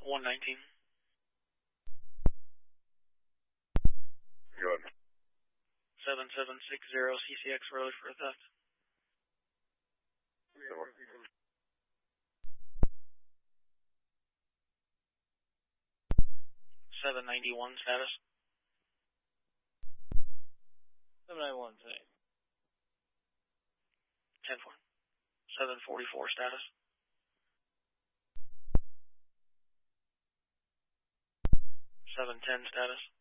119. Go ahead. 7760 CCX Road for a theft. 791 status. 791, say. 10-4. 744 status. 710 status.